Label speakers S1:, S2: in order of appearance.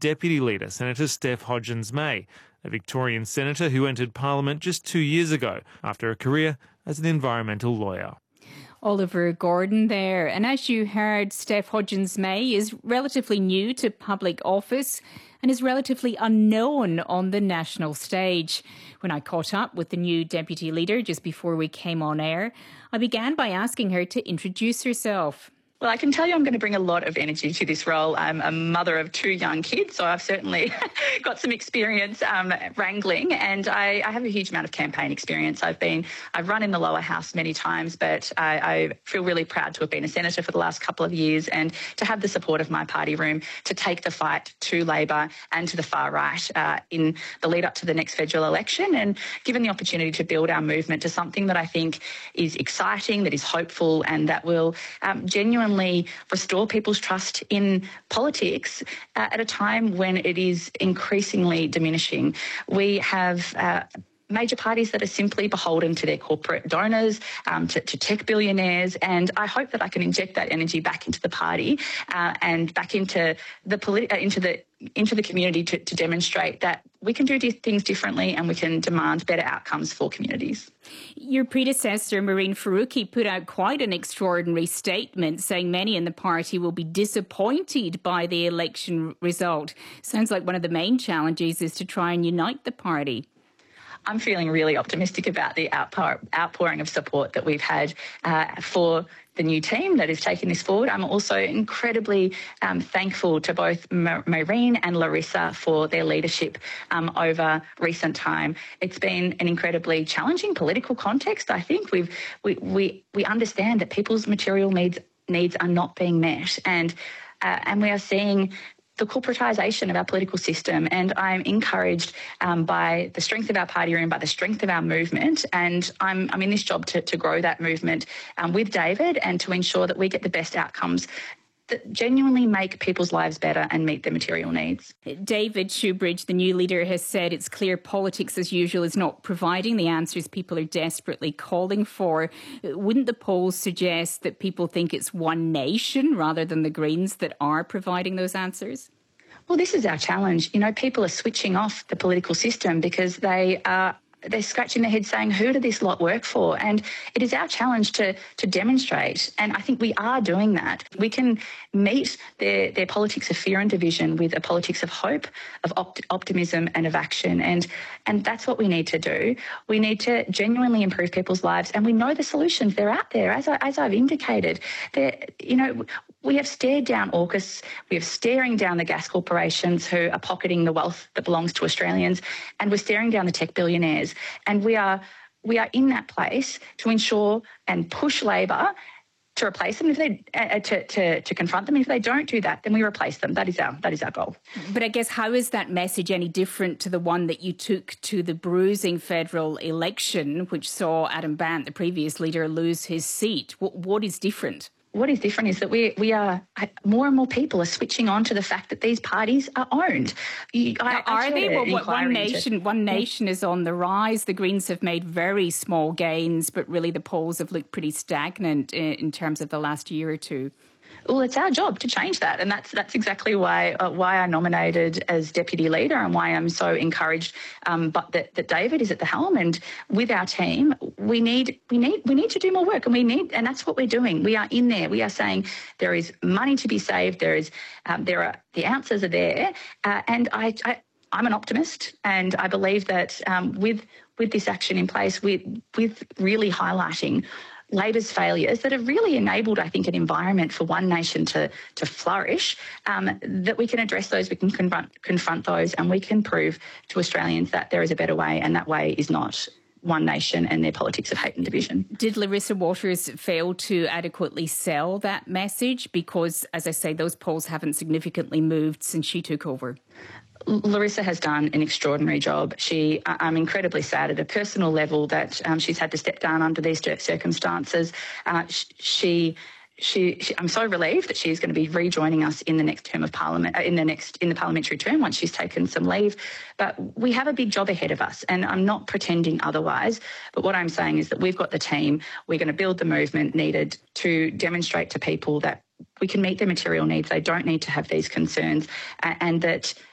S1: Deputy Leader, Senator Steph Hodgins-May, a Victorian senator who entered Parliament just 2 years ago after a career as an environmental lawyer.
S2: Oliver Gordon there. And as you heard, Steph Hodgins-May is relatively new to public office and is relatively unknown on the national stage. When I caught up with the new deputy leader just before we came on air, I began by asking her to introduce herself.
S3: Well, I can tell you I'm going to bring a lot of energy to this role. I'm a mother of 2 young kids, so I've certainly got some experience wrangling, and I have a huge amount of campaign experience. I've run in the lower house many times, but I feel really proud to have been a senator for the last couple of years and to have the support of my party room to take the fight to Labor and to the far right in the lead up to the next federal election, and given the opportunity to build our movement to something that I think is exciting, that is hopeful, and that will genuinely restore people's trust in politics at a time when it is increasingly diminishing. We have major parties that are simply beholden to their corporate donors, to tech billionaires, and I hope that I can inject that energy back into the party and back into the community to demonstrate that we can do things differently and we can demand better outcomes for communities.
S2: Your predecessor, Mehreen Faruqi, put out quite an extraordinary statement saying many in the party will be disappointed by the election result. Sounds like one of the main challenges is to try and unite the party.
S3: I'm feeling really optimistic about the outpouring of support that we've had for the new team that is taking this forward. I'm also incredibly thankful to both Mehreen and Larissa for their leadership over recent time. It's been an incredibly challenging political context. I think we understand that people's material needs are not being met, and we are seeing the corporatisation of our political system, and I'm encouraged by the strength of our party room, by the strength of our movement, and I'm in this job to grow that movement with David and to ensure that we get the best outcomes that genuinely make people's lives better and meet their material needs.
S2: David Shoebridge, the new leader, has said it's clear politics as usual is not providing the answers people are desperately calling for. Wouldn't the polls suggest that people think it's One Nation rather than the Greens that are providing those answers?
S3: Well, this is our challenge. You know, people are switching off the political system because they're scratching their heads saying, who did this lot work for? And it is our challenge to demonstrate, and I think we are doing that. We can meet their politics of fear and division with a politics of hope, of optimism and of action, and that's what we need to do. We need to genuinely improve people's lives, and we know the solutions. They're out there, as I've indicated. We have stared down AUKUS, we have staring down the gas corporations who are pocketing the wealth that belongs to Australians, and we're staring down the tech billionaires. And we are in that place to ensure and push Labor to replace them, if they to confront them. If they don't do that, then we replace them. That is our goal.
S2: But I guess, how is that message any different to the one that you took to the bruising federal election, which saw Adam Bandt, the previous leader, lose his seat? What is different?
S3: What is different is that we are more and more people are switching on to the fact that these parties are owned.
S2: Are they? Well, One Nation is on the rise. The Greens have made very small gains, but really the polls have looked pretty stagnant in terms of the last year or two.
S3: Well, it's our job to change that, and that's exactly why I nominated as deputy leader, and why I'm so encouraged. But that David is at the helm, and with our team, we need to do more work, and that's what we're doing. We are in there. We are saying there is money to be saved. The answers are there, and I'm an optimist, and I believe that with this action in place, with really highlighting Labor's failures that have really enabled, I think, an environment for One Nation to flourish, that we can address those, we can confront those, and we can prove to Australians that there is a better way, and that way is not One Nation and their politics of hate and division.
S2: Did Larissa Waters fail to adequately sell that message? Because, as I say, those polls haven't significantly moved since she took over.
S3: Larissa has done an extraordinary job. I'm incredibly sad at a personal level that she's had to step down under these circumstances. I'm so relieved that she's going to be rejoining us in the next term of Parliament, in the parliamentary term, once she's taken some leave. But we have a big job ahead of us, and I'm not pretending otherwise. But what I'm saying is that we've got the team. We're going to build the movement needed to demonstrate to people that we can meet their material needs. They don't need to have these concerns, and that